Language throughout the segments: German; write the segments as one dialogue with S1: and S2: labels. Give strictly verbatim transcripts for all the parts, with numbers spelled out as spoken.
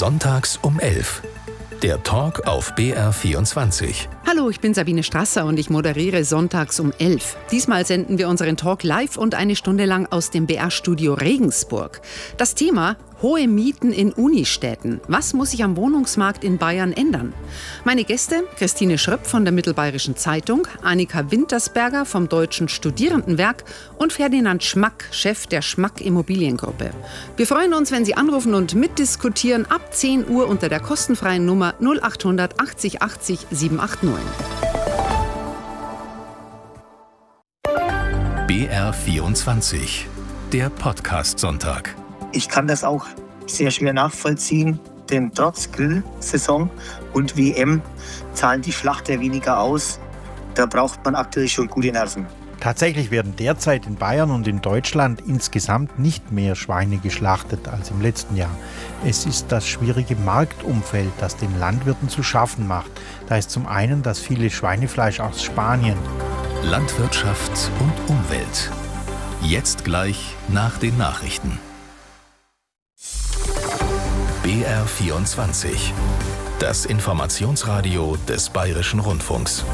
S1: Sonntags um elf. Der Talk auf B R vierundzwanzig.
S2: Hallo, ich bin Sabine Strasser und ich moderiere sonntags um elf. Diesmal senden wir unseren Talk live und eine Stunde lang aus dem B R-Studio Regensburg. Das Thema: hohe Mieten in Unistädten. Was muss sich am Wohnungsmarkt in Bayern ändern? Meine Gäste: Christine Schröpp von der Mittelbayerischen Zeitung, Annika Wintersberger vom Deutschen Studierendenwerk und Ferdinand Schmack, Chef der Schmack Immobiliengruppe. Wir freuen uns, wenn Sie anrufen und mitdiskutieren ab zehn Uhr unter der kostenfreien Nummer null acht hundert achtzig achtzig sieben acht neun.
S1: B R vierundzwanzig, der Podcast-Sonntag.
S3: Ich kann das auch sehr schwer nachvollziehen, denn trotz Grillsaison und W M zahlen die Schlachter weniger aus. Da braucht man aktuell schon gute Nerven.
S4: Tatsächlich werden derzeit in Bayern und in Deutschland insgesamt nicht mehr Schweine geschlachtet als im letzten Jahr. Es ist das schwierige Marktumfeld, das den Landwirten zu schaffen macht. Da ist zum einen das viele Schweinefleisch aus Spanien.
S1: Landwirtschaft und Umwelt. Jetzt gleich nach den Nachrichten. B R vierundzwanzig, das Informationsradio des Bayerischen Rundfunks.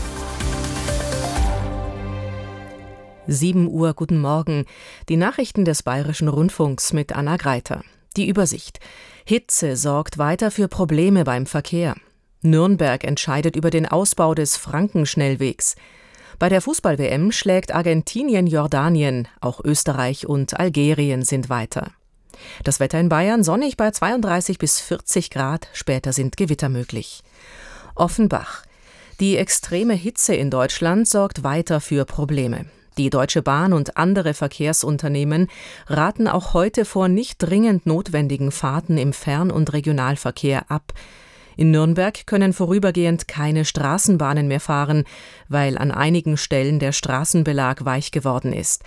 S5: sieben Uhr, guten Morgen. Die Nachrichten des Bayerischen Rundfunks mit Anna Greiter. Die Übersicht. Hitze sorgt weiter für Probleme beim Verkehr. Nürnberg entscheidet über den Ausbau des Frankenschnellwegs. Bei der Fußball-W M schlägt Argentinien Jordanien. Auch Österreich und Algerien sind weiter. Das Wetter in Bayern: sonnig bei zweiunddreißig bis vierzig Grad, später sind Gewitter möglich. Offenbach. Die extreme Hitze in Deutschland sorgt weiter für Probleme. Die Deutsche Bahn und andere Verkehrsunternehmen raten auch heute vor nicht dringend notwendigen Fahrten im Fern- und Regionalverkehr ab. In Nürnberg können vorübergehend keine Straßenbahnen mehr fahren, weil an einigen Stellen der Straßenbelag weich geworden ist.